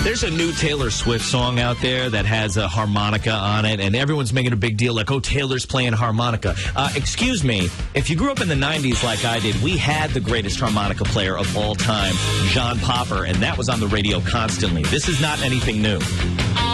There's a new Taylor Swift song out there that has a harmonica on it, and everyone's making a big deal like, oh, Taylor's playing harmonica. Excuse me, if you grew up in the 90s like I did, we had the greatest harmonica player of all time, John Popper, and that was on the radio constantly. This is not anything new.